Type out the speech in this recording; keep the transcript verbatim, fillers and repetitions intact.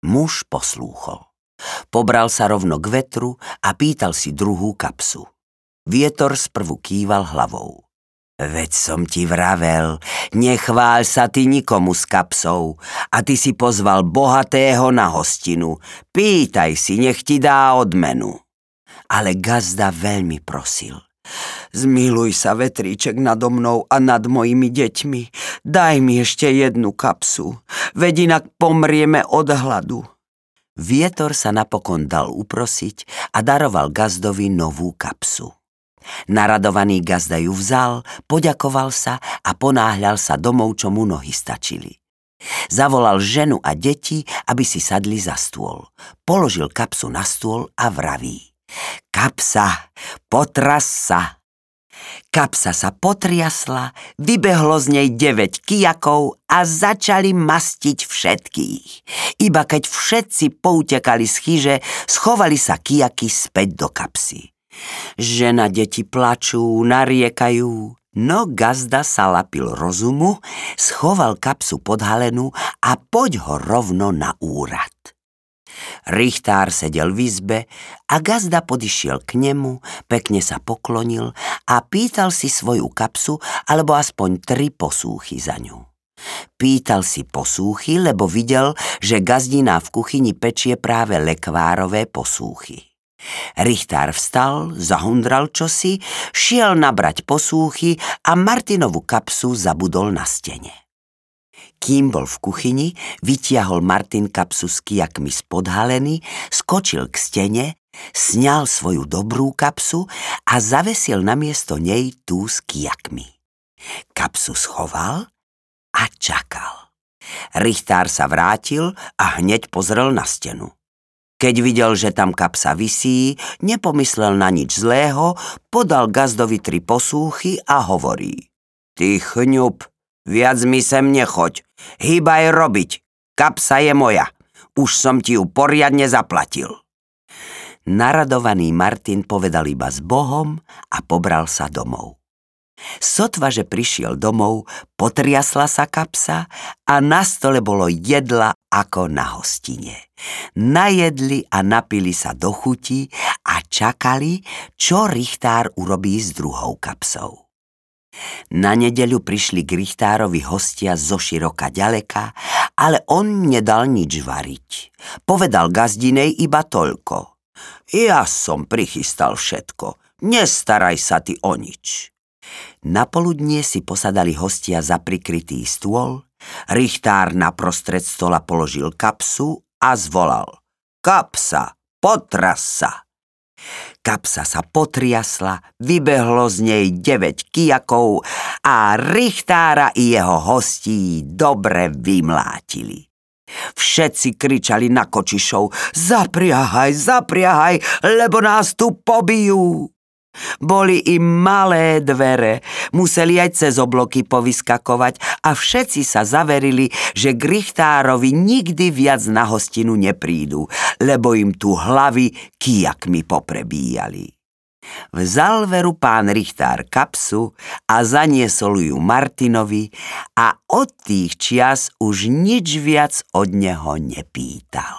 Muž poslúchol. Pobral sa rovno k vetru a pýtal si druhú kapsu. Vietor sprvu kýval hlavou. Veď som ti vravel, nechváľ sa ty nikomu s kapsou, a ty si pozval bohatého na hostinu. Pýtaj si, nech ti dá odmenu. Ale gazda veľmi prosil. Zmiluj sa, vetríček, nado mnou a nad mojimi deťmi. Daj mi ešte jednu kapsu, veď inak pomrieme od hladu. Vietor sa napokon dal uprosiť a daroval gazdovi novú kapsu. Naradovaný gazda ju vzal, poďakoval sa a ponáhľal sa domov, čo mu nohy stačili. Zavolal ženu a deti, aby si sadli za stôl. Položil kapsu na stôl a vraví: Kapsa, potras sa. Kapsa sa potriasla, vybehlo z nej deväť kijakov a začali mastiť všetkých. Iba keď všetci poutekali z chyže, schovali sa kijaky späť do kapsy. Žena, deti plačú, nariekajú, no gazda sa lapil rozumu, schoval kapsu pod halenu a poď ho rovno na úrad. Richtár sedel v izbe a gazda podišiel k nemu, pekne sa poklonil a pýtal si svoju kapsu alebo aspoň tri posúchy za ňu. Pýtal si posúchy, lebo videl, že gazdina v kuchyni pečie práve lekvárové posúchy. Richtár vstal, zahundral čosi, šiel nabrať posúchy a Martinovu kapsu zabudol na stene. Kým bol v kuchyni, vytiahol Martin kapsu s kijakmi spod haleny, skočil k stene, sňal svoju dobrú kapsu a zavesil namiesto nej tú s kijakmi. Kapsu schoval a čakal. Richtár sa vrátil a hneď pozrel na stenu. Keď videl, že tam kapsa visí, nepomyslel na nič zlého, podal gazdovi tri posúchy a hovorí: Ty chňup, viac mi sem nechoď, hýbaj robiť, kapsa je moja, už som ti ju poriadne zaplatil. Naradovaný Martin povedal iba s Bohom a pobral sa domov. Sotva, že prišiel domov, potriasla sa kapsa a na stole bolo jedla ako na hostine. Najedli a napili sa do chuti a čakali, čo Richtár urobí s druhou kapsou. Na nedeľu prišli k Richtárovi hostia zo široka ďaleka, ale on nedal nič variť. Povedal gazdinej iba toľko: Ja som prichystal všetko, nestaraj sa ty o nič. Napoludnie si posadali hostia za prikrytý stôl, Richtár naprostred stola položil kapsu a zvolal: Kapsa, potras sa. Kapsa sa potriasla, vybehlo z nej deväť kijakov a Richtára i jeho hostí dobre vymlátili. Všetci kričali na kočišov: Zapriahaj, zapriahaj, lebo nás tu pobijú. Boli im malé dvere, museli aj cez obloky povyskakovať a všetci sa zaverili, že k Richtárovi nikdy viac na hostinu neprídu, lebo im tu hlavy kijakmi poprebíjali. Vzal veru pán Richtár kapsu a zaniesol ju Martinovi a od tých čias už nič viac od neho nepýtal.